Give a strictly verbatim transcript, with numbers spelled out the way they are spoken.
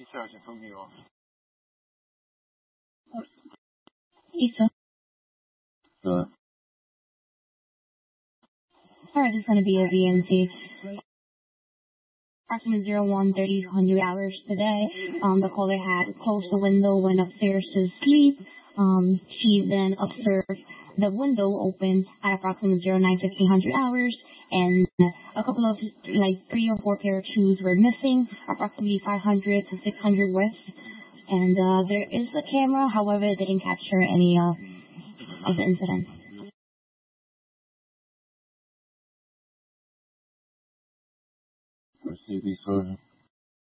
Sergeant from New York. Lisa. Good. Alright, it's going to be a V N C. Approximately zero one thirty hundred hours today. Um, the caller had closed the window, went upstairs to sleep. Um, she then observed the window open at approximately zero nine fifteen hundred hours, and a couple of, like, three or four pair of shoes were missing, approximately five hundred to six hundred west. And uh, there is a camera, however, it didn't capture any uh, of the incident. Proceed, Sergeant.